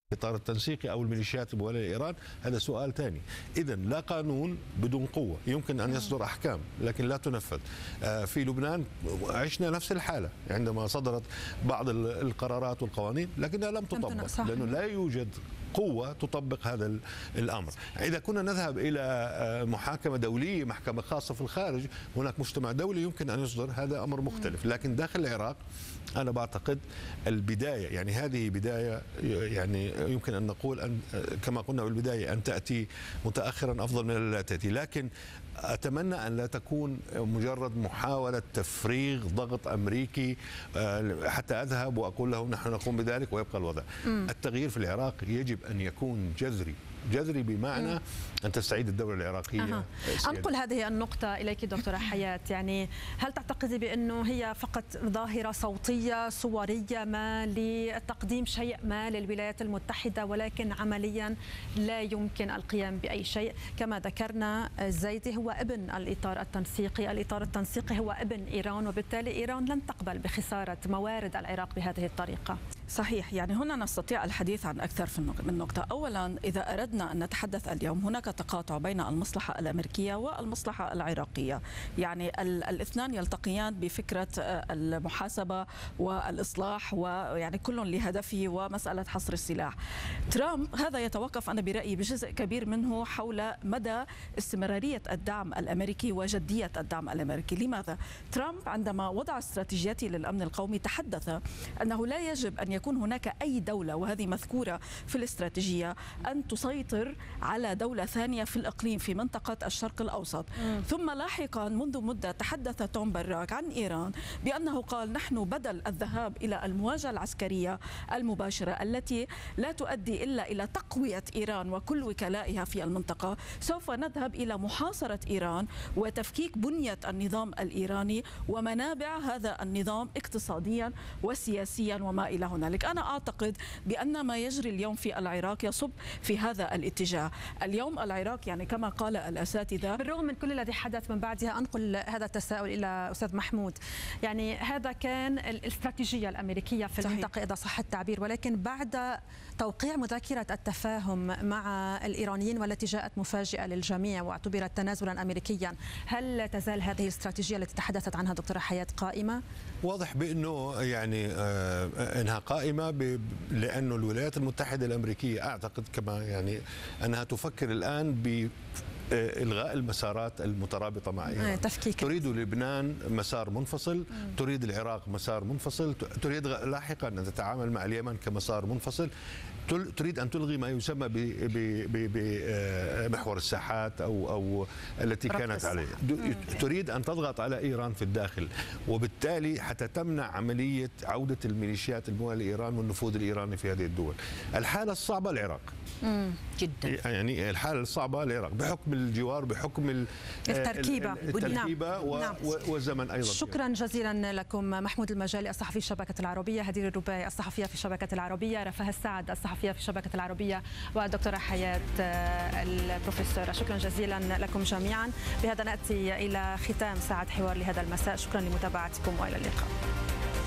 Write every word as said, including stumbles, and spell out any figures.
الإطار التنسيقي أو الميليشيات الموالية لإيران هذا سؤال ثاني. إذا لا قانون بدون قوة، يمكن أن يصدر أحكام لكن لا تنفذ. في لبنان عشنا نفس الحالة عندما صدرت بعض القرارات والقوانين لكنها لم تطبق لأنه لا يوجد قوة تطبق هذا الأمر. إذا كنا نذهب إلى محاكمة دولية، محكمة خاصة في الخارج، هناك مجتمع دولي يمكن أن يصدر، هذا أمر مختلف. لكن داخل العراق أنا بعتقد البداية، يعني هذه بداية، يعني يمكن أن نقول أن كما قلنا بالبداية أن تأتي متأخرا أفضل من أن لا تأتي، لكن أتمنى أن لا تكون مجرد محاولة تفريغ ضغط أمريكي حتى أذهب وأقول لهم نحن نقوم بذلك ويبقى الوضع. التغيير في العراق يجب أن يكون جذري، جذري بمعنى مم. أن تستعيد الدولة العراقية. أه. أنقل هذه النقطة إليك دكتورة حياة، يعني هل تعتقدي بأنه هي فقط ظاهرة صوتية صورية ما لتقديم شيء ما للولايات المتحدة، ولكن عمليا لا يمكن القيام بأي شيء؟ كما ذكرنا الزايدي هو ابن الإطار التنسيقي، الإطار التنسيقي هو ابن إيران، وبالتالي إيران لن تقبل بخسارة موارد العراق بهذه الطريقة. صحيح، يعني هنا نستطيع الحديث عن أكثر من نقطة. أولا، إذا أردنا أن نتحدث اليوم، هناك تقاطع بين المصلحة الأمريكية والمصلحة العراقية، يعني الاثنان يلتقيان بفكرة المحاسبة والإصلاح، ويعني كل لهدفه ومسألة حصر السلاح. ترامب هذا يتوقف أنا برأيي بجزء كبير منه حول مدى استمرارية الدعم الأمريكي وجدية الدعم الأمريكي. لماذا؟ ترامب عندما وضع استراتيجيته للأمن القومي تحدث أنه لا يجب أن يكون هناك أي دولة، وهذه مذكورة في الاستراتيجية، أن تسيطر على دولة ثانية في الإقليم في منطقة الشرق الأوسط. م. ثم لاحقا منذ مدة تحدث توم براك عن إيران بأنه قال نحن بدل الذهاب إلى المواجهة العسكرية المباشرة التي لا تؤدي إلا إلى تقوية إيران وكل وكلائها في المنطقة، سوف نذهب إلى محاصرة إيران وتفكيك بنية النظام الإيراني ومنابع هذا النظام اقتصاديا وسياسيا وما إلى هنالك. أنا أعتقد بأن ما يجري اليوم في العراق يصب في هذا الاتجاه. اليوم العراق يعني كما قال الأساتذة، بالرغم من كل الذي حدث من بعدها، أنقل هذا التساؤل إلى أستاذ محمود، يعني هذا كان الاستراتيجية الأمريكية في صحيح. المنطقة إذا صح التعبير، ولكن بعد توقيع مذكرة التفاهم مع الإيرانيين والتي جاءت مفاجئة للجميع واعتبرت تنازلا أمريكيا، هل تزال هذه الاستراتيجية التي تحدثت عنها دكتورة حياة قائمة؟ واضح بأنه يعني أنها قائمة لأنه الولايات المتحدة الأمريكية أعتقد كما يعني أنها تفكر الآن ب إلغاء المسارات المترابطة مع إيران. تفكيك. تريد لبنان مسار منفصل، مم. تريد العراق مسار منفصل، تريد لاحقا أن تتعامل مع اليمن كمسار منفصل، تريد أن تلغي ما يسمى بمحور الساحات أو أو التي كانت عليه، تريد أن تضغط على إيران في الداخل، وبالتالي حتى تمنع عملية عودة الميليشيات الموالية لإيران والنفوذ الإيراني في هذه الدول. الحالة الصعبة العراق جدا، يعني الحالة الصعبة العراق بحكم الجوار، بحكم التركيبة, التركيبة نعم. والزمن أيضا. شكرا جزيلا لكم محمود المجالي الصحفي في الشبكة العربية، هدير الرباعي الصحفية في الشبكة العربية، رفاه السعد الصحفية في الشبكة العربية، والدكتورة حياة البروفيسورة. شكرا جزيلا لكم جميعا. بهذا نأتي إلى ختام ساعة حوار لهذا المساء. شكرا لمتابعتكم وإلى اللقاء.